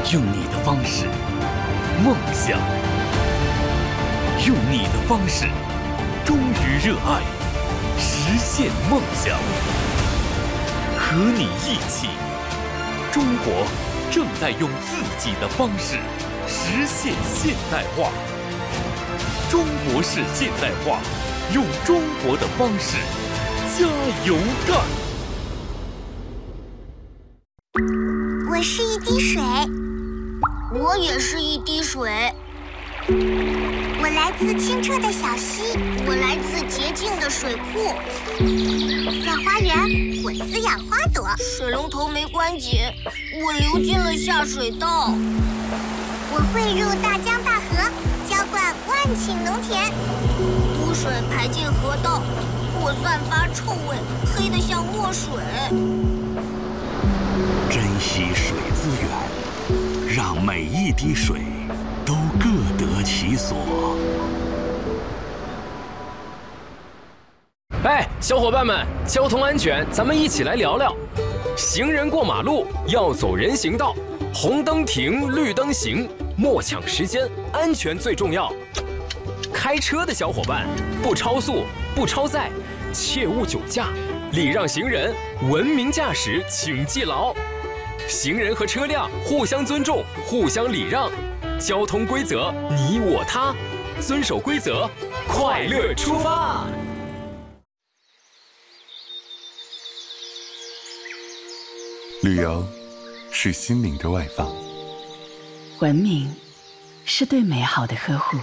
用你的方式梦想，用你的方式忠于热爱，实现梦想。和你一起，中国正在用自己的方式实现现代化。中国式现代化，用中国的方式加油干！ 我是一滴水， 我也是一滴水。 我来自清澈的小溪， 我来自洁净的水库。 在花园，我滋养花朵。 水龙头没关紧，我流进了下水道。 我汇入大江大河，浇灌万顷农田。 污水排进河道，我散发臭味，黑得像墨水。 珍惜水资源，让每一滴水都各得其所。 哎，小伙伴们，交通安全，咱们一起来聊聊。行人过马路要走人行道，红灯停，绿灯行，莫抢时间，安全最重要。开车的小伙伴，不超速，不超载，切勿酒驾，礼让行人，文明驾驶，请记牢。行人和车辆互相尊重，互相礼让，交通规则你我他，遵守规则，快乐出发。 旅游是心灵的外放， 文明是对美好的呵护，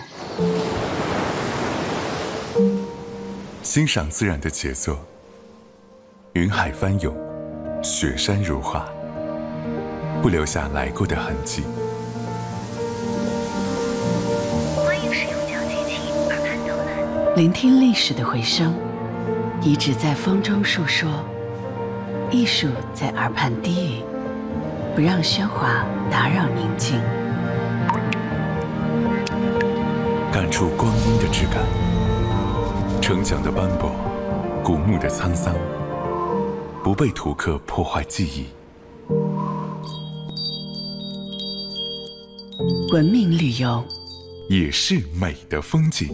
欣赏自然的杰作，云海翻涌，雪山如画，不留下来过的痕迹。 欢迎使用脚机器耳畔导览， 聆听历史的回声，遗址在风中述说，艺术在耳畔低语，不让喧哗打扰宁静。 感触光阴的质感，城墙的斑驳，古墓的沧桑，不被图刻破坏记忆。 文明旅游也是美的风景。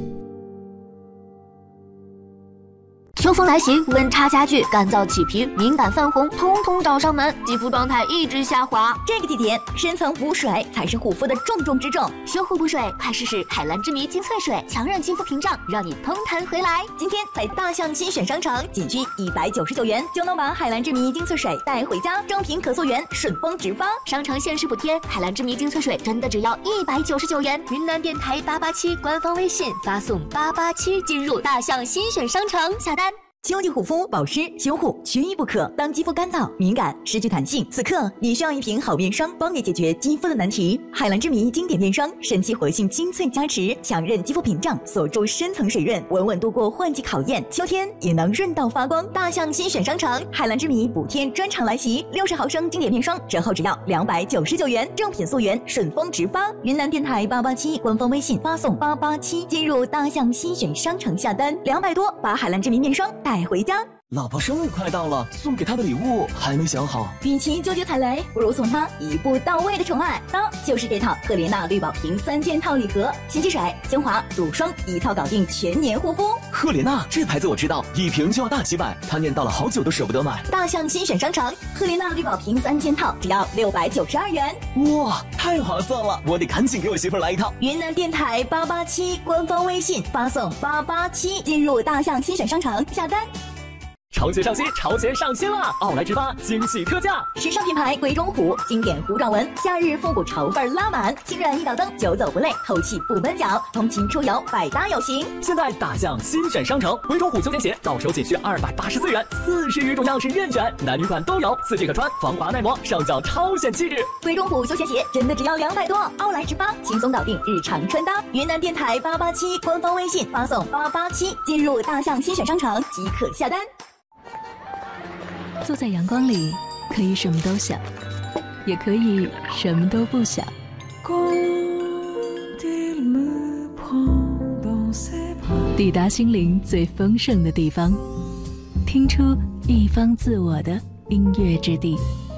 秋风来袭，温差加剧，干燥起皮，敏感泛红，通通找上门，肌肤状态一直下滑。 这个季节，深层补水才是护肤的重中之重。 修护补水，快试试海蓝之谜精粹水，强韧肌肤屏障，让你通弹回来。 今天在大象新选商城，仅需199元就能把海蓝之谜精粹水带回家，正品可溯源，顺丰直发。 商城限时补贴，海蓝之谜精粹水真的只要199元。云南电台887官方微信发送887进入大象新选商城下单。 秋季护肤保湿修护缺一不可。当肌肤干燥、敏感、失去弹性，此刻你需要一瓶好面霜，帮你解决肌肤的难题。海蓝之谜经典面霜，神奇活性精粹加持，强韧肌肤屏障，锁住深层水润，稳稳度过换季考验。秋天也能润到发光。大象新选商城，海蓝之谜补贴专场来袭，60毫升经典面霜折后只要299元，正品溯源，顺丰直发。云南电台887官方微信发送887进入大象新选商城下单，200多把海蓝之谜面霜带回家。 老婆生日快到了，送给她的礼物还没想好。 与其纠结踩雷，不如送她一步到位的宠爱。当就是这套赫莲娜绿宝瓶3件套礼盒，洗洁水、精华、乳霜一套搞定全年护肤。 赫莲娜这牌子我知道，一瓶就要大几百，她念叨了好久都舍不得买。 大象新选商城，赫莲娜绿宝瓶3件套只要692元。 哇，太划算了，我得赶紧给我媳妇来一套。 云南电台887官方微信发送887进入大象新选商城下单。 潮鞋上新，潮鞋上新了！奥莱直发惊喜特价， 时尚品牌鬼冢虎经典弧状纹，夏日复古潮范拉满，轻软一脚蹬，久走不累，透气不闷脚，通勤出游百搭有型。 现在大象新选商城，鬼冢虎休闲鞋到手仅需284元，40余种样式任选，男女款都有，4G可穿，防滑耐磨，上脚超显气质。 鬼冢虎休闲鞋真的只要200多，奥莱直发轻松搞定日常穿搭。云南电台887官方微信发送887进入大象新选商城即可下单。 坐在阳光里，可以什么都想，也可以什么都不想。抵达心灵最丰盛的地方，听出一方自我的音乐之地。